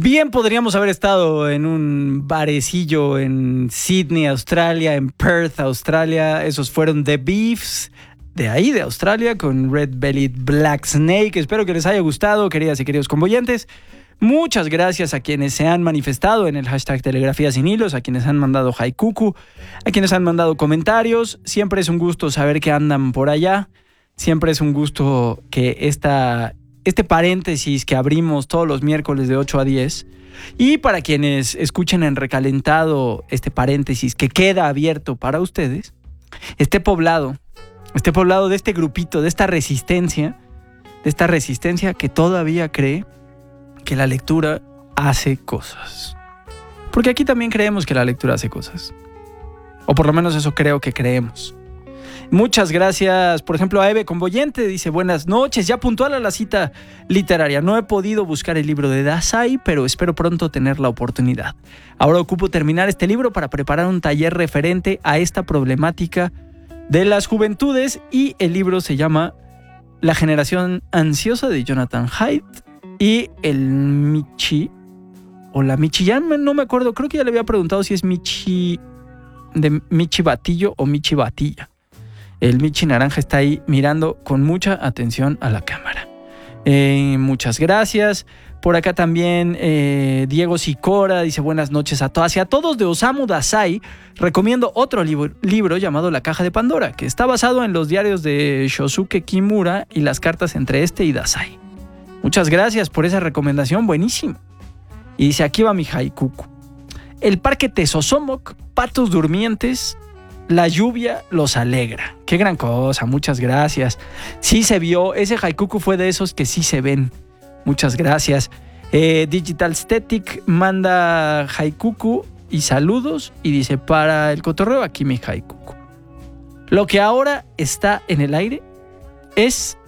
Bien podríamos haber estado en un barecillo en Sydney, Australia, en Perth, Australia. Esos fueron The Beefs, de ahí, de Australia, con Red Bellied Black Snake. Espero que les haya gustado, queridas y queridos convoyantes. Muchas gracias a quienes se han manifestado en el hashtag Telegrafía Sin Hilos, a quienes han mandado haikuku, a quienes han mandado comentarios. Siempre es un gusto saber que andan por allá. Siempre es un gusto que este paréntesis que abrimos todos los miércoles de 8 a 10, y para quienes escuchen en recalentado este paréntesis que queda abierto para ustedes, este poblado de este grupito, de esta resistencia que todavía cree que la lectura hace cosas. Porque aquí también creemos que la lectura hace cosas. O por lo menos eso creo que creemos. Muchas gracias, por ejemplo, a Eve Convoyente. Dice: buenas noches, ya puntual a la cita literaria. No he podido buscar el libro de Dazai, pero espero pronto tener la oportunidad. Ahora ocupo terminar este libro para preparar un taller referente a esta problemática de las juventudes, y el libro se llama La generación ansiosa, de Jonathan Haidt, y el Michi, o la Michi, ya no me acuerdo, creo que ya le había preguntado si es Michi de Michi Batillo o Michi Batilla. El Michi Naranja está ahí mirando con mucha atención a la cámara. Muchas gracias. Por acá también Diego Sicora dice: buenas noches a todas y a todos. De Osamu Dazai recomiendo otro libro llamado La Caja de Pandora, que está basado en los diarios de Shosuke Kimura y las cartas entre este y Dazai. Muchas gracias por esa recomendación, buenísimo. Y dice: aquí va mi haikuku. El parque Tesosomoc, patos durmientes, la lluvia los alegra. Qué gran cosa, muchas gracias. Sí se vio, ese haikuku fue de esos que sí se ven. Muchas gracias. Digital Static manda haikuku y saludos y dice: para el cotorreo, aquí mi haikuku. Lo que ahora está en el aire es